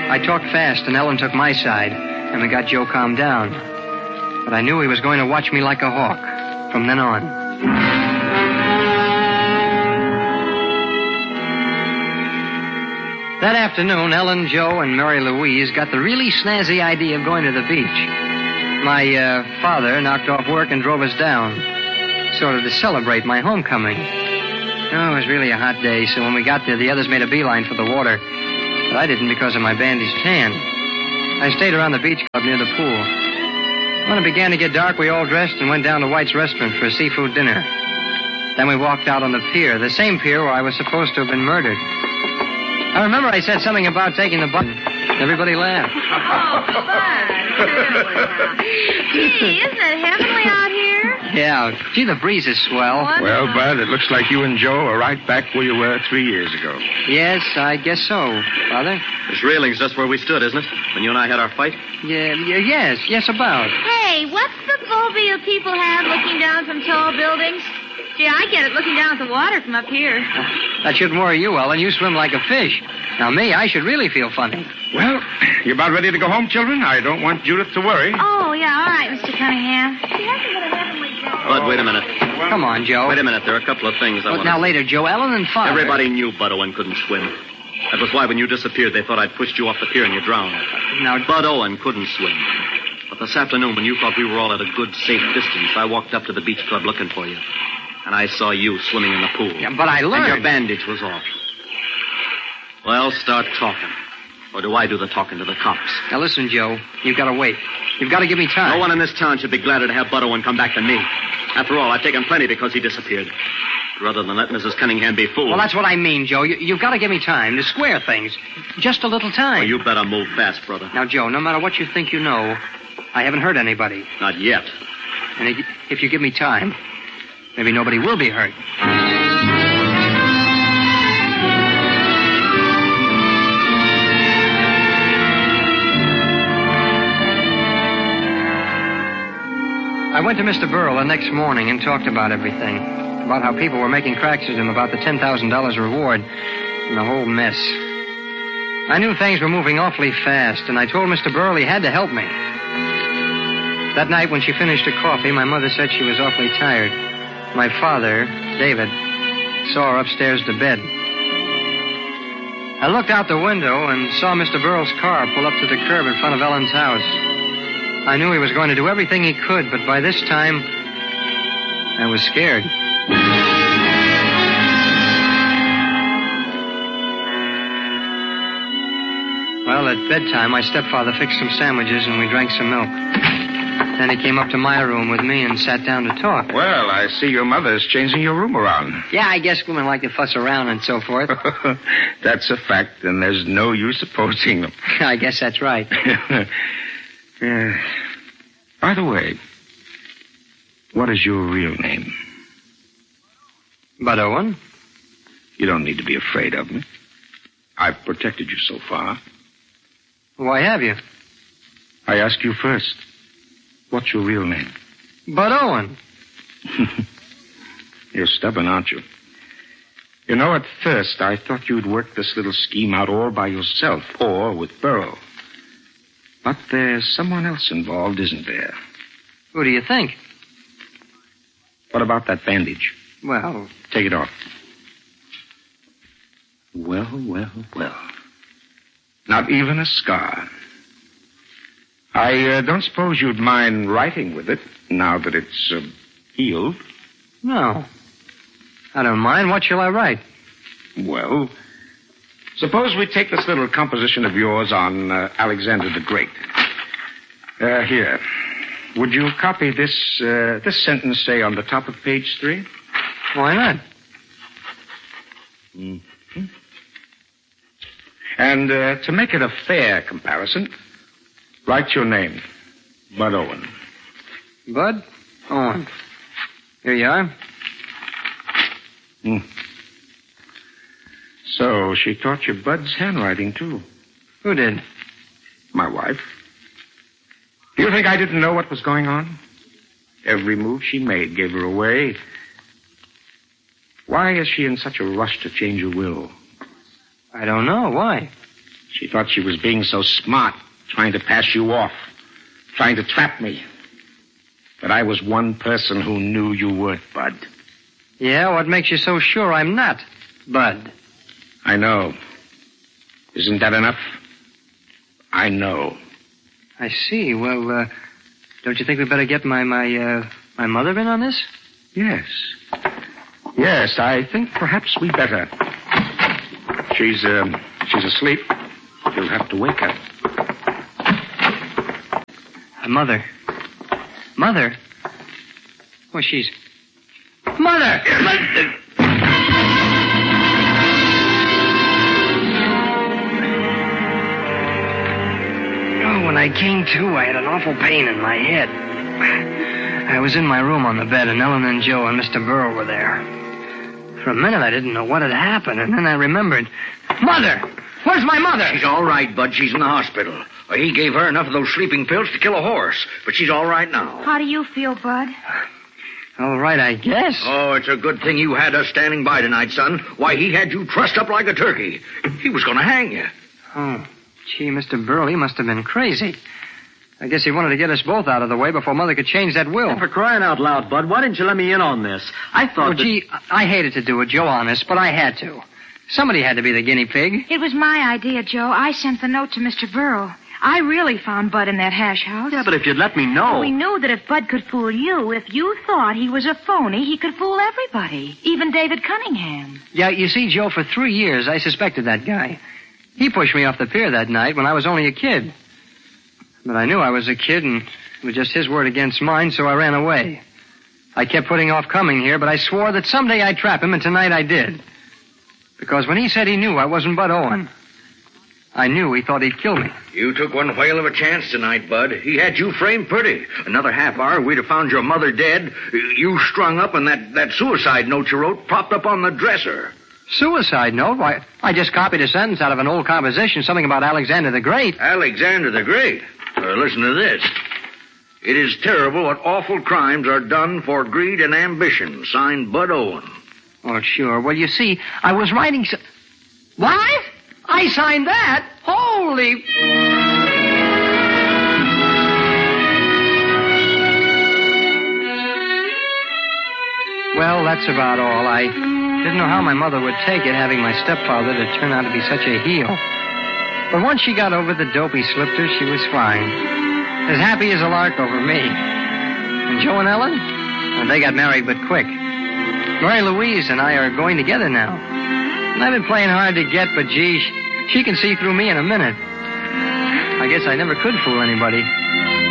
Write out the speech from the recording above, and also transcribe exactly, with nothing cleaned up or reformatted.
I talked fast, and Ellen took my side, and we got Joe calmed down. But I knew he was going to watch me like a hawk from then on. That afternoon, Ellen, Joe, and Mary Louise got the really snazzy idea of going to the beach. My uh, father knocked off work and drove us down, sort of to celebrate my homecoming. Oh, it was really a hot day, so when we got there, the others made a beeline for the water. But I didn't because of my bandaged hand. I stayed around the beach club near the pool. When it began to get dark, we all dressed and went down to White's restaurant for a seafood dinner. Then we walked out on the pier, the same pier where I was supposed to have been murdered. I remember I said something about taking the button. Everybody laughed. Oh, Bud. Gee, isn't it heavenly out here? Yeah. Gee, the breeze is swell. Wonderful. Well, Bud, it looks like you and Joe are right back where you were three years ago. Yes, I guess so, Father. This railing's just where we stood, isn't it? When you and I had our fight? Yeah, yeah, yes, yes, about. Hey, what's the phobia people have looking down from tall buildings? Gee, I get it looking down at the water from up here. That shouldn't worry you, Ellen. You swim like a fish. Now, me, I should really feel funny. Well, you about ready to go home, children? I don't want Judith to worry. Oh, yeah, all right, Mister Cunningham. She hasn't got a heavenly Joe. Bud, wait a minute. Come on, Joe. Wait a minute. There are a couple of things I Look, want now, later, Joe, Ellen and Father. Everybody knew Bud Owen couldn't swim. That was why when you disappeared, they thought I'd pushed you off the pier and you drowned. Now, Bud Owen couldn't swim. But this afternoon, when you thought we were all at a good, safe distance, I walked up to the beach club looking for you. And I saw you swimming in the pool. Yeah, but I learned. And your bandage was off. Well, start talking. Or do I do the talking to the cops? Now, listen, Joe. You've got to wait. You've got to give me time. No one in this town should be gladder to have Bud Owen come back than me. After all, I've taken plenty because he disappeared. Rather than let Missus Cunningham be fooled. Well, that's what I mean, Joe. You, you've got to give me time to square things. Just a little time. Well, you better move fast, brother. Now, Joe, no matter what you think you know, I haven't hurt anybody. Not yet. And if, if you give me time, maybe nobody will be hurt. I went to Mister Burrell the next morning and talked about everything. About how people were making cracks at him about the ten thousand dollars reward and the whole mess. I knew things were moving awfully fast, and I told Mister Burrell he had to help me. That night when she finished her coffee, my mother said she was awfully tired. My father, David, saw her upstairs to bed. I looked out the window and saw Mister Burrell's car pull up to the curb in front of Ellen's house. I knew he was going to do everything he could, but by this time, I was scared. Well, at bedtime, my stepfather fixed some sandwiches and we drank some milk. Then he came up to my room with me and sat down to talk. Well, I see your mother's changing your room around. Yeah, I guess women like to fuss around and so forth. That's a fact, and there's no use opposing them. I guess that's right. uh, by the way, what is your real name? Bud Owen. You don't need to be afraid of me. I've protected you so far. Why have you? I ask you first. What's your real name? Bud Owen. You're stubborn, aren't you? You know, at first, I thought you'd work this little scheme out all by yourself, or with Burrell. But there's someone else involved, isn't there? Who do you think? What about that bandage? Well... Take it off. Well, well, well. Not even a scar. I uh, don't suppose you'd mind writing with it, now that it's uh, healed. No. I don't mind. What shall I write? Well, suppose we take this little composition of yours on uh, Alexander the Great. Uh, here. Would you copy this, uh, this sentence, say, on the top of page three? Why not? Mm-hmm. And uh, to make it a fair comparison, write your name, Bud Owen. Bud Owen. Here you are. Hmm. So she taught you Bud's handwriting, too. Who did? My wife. Do you think I didn't know what was going on? Every move she made gave her away. Why is she in such a rush to change her will? I don't know. Why? She thought she was being so smart, trying to pass you off, trying to trap me. But I was one person who knew you weren't, Bud. Yeah, what makes you so sure I'm not, Bud? I know. Isn't that enough? I know. I see. Well, uh, don't you think we'd better get my my uh, my mother in on this? Yes. Yes, I think perhaps we better. She's, um, she's asleep. You'll have to wake her. Uh, mother. Mother? Oh, she's... Mother! Oh, when I came to, I had an awful pain in my head. I was in my room on the bed, and Ellen and Joe and Mister Burl were there. For a minute, I didn't know what had happened, and then I remembered. Mother! Where's my mother? She's all right, Bud. She's in the hospital. He gave her enough of those sleeping pills to kill a horse, but she's all right now. How do you feel, Bud? All right, I guess. Oh, it's a good thing you had us standing by tonight, son. Why, he had you trussed up like a turkey. He was going to hang you. Oh, gee, Mister Burl, he must have been crazy. I guess he wanted to get us both out of the way before Mother could change that will. And for crying out loud, Bud, why didn't you let me in on this? I thought Oh, that... gee, I hated to do it, Joe, honest, but I had to. Somebody had to be the guinea pig. It was my idea, Joe. I sent the note to Mister Burl. I really found Bud in that hash house. Yeah, but if you'd let me know... We knew that if Bud could fool you, if you thought he was a phony, he could fool everybody, even David Cunningham. Yeah, you see, Joe, for three years, I suspected that guy. He pushed me off the pier that night when I was only a kid. But I knew I was a kid, and it was just his word against mine, so I ran away. I kept putting off coming here, but I swore that someday I'd trap him, and tonight I did. Because when he said he knew I wasn't Bud Owen, I knew he thought he'd kill me. You took one whale of a chance tonight, Bud. He had you framed pretty. Another half hour, we'd have found your mother dead, you strung up, and that, that suicide note you wrote propped up on the dresser. Suicide note? Why, I just copied a sentence out of an old composition, something about Alexander the Great. Alexander the Great? Uh, listen to this. It is terrible what awful crimes are done for greed and ambition. Signed, Bud Owen. Oh, sure. Well, you see, I was writing... So- what? I signed that? Holy... Well, that's about all. I didn't know how my mother would take it, having my stepfather to turn out to be such a heel. But once she got over the dope he slipped her, she was fine. As happy as a lark over me. And Joe and Ellen? Well, they got married, but quick. Mary Louise and I are going together now. And I've been playing hard to get, but gee, she can see through me in a minute. I guess I never could fool anybody.